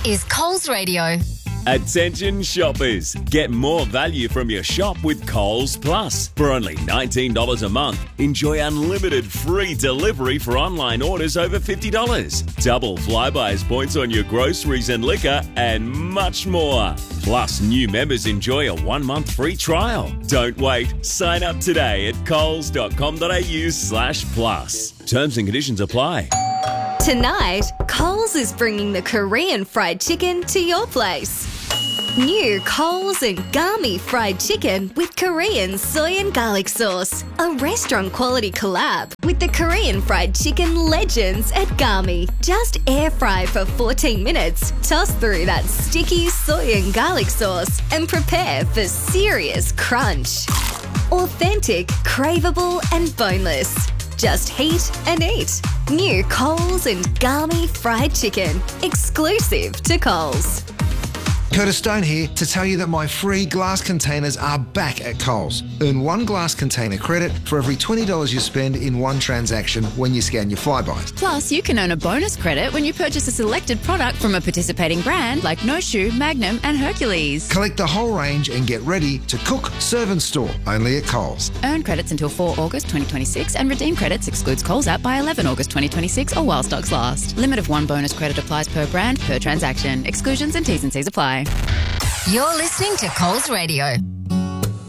is Coles Radio. Attention shoppers, get more value from your shop with Coles Plus. For only $19 a month, enjoy unlimited free delivery for online orders over $50. Double Flybuys points on your groceries and liquor, and much more. Plus, new members enjoy a 1-month free trial. Don't wait. Sign up today at coles.com.au/plus. Terms and conditions apply. Tonight, Coles is bringing the Korean fried chicken to your place. New Coles and Gami fried chicken with Korean soy and garlic sauce. A restaurant quality collab with the Korean fried chicken legends at Gami. Just air fry for 14 minutes, toss through that sticky soy and garlic sauce, and prepare for serious crunch. Authentic, craveable, and boneless. Just heat and eat. New Coles and Gami fried chicken. Exclusive to Coles. Curtis Stone here to tell you that my free glass containers are back at Coles. Earn 1 glass container credit for every $20 you spend in one transaction when you scan your Flybuys. Plus, you can earn a bonus credit when you purchase a selected product from a participating brand like No Shoe, Magnum and Hercules. Collect the whole range and get ready to cook, serve and store only at Coles. Earn credits until 4 August 2026 and redeem credits excludes Coles app by 11 August 2026 or while stocks last. Limit of 1 bonus credit applies per brand, per transaction. Exclusions and T's and C's apply. You're listening to Coles Radio.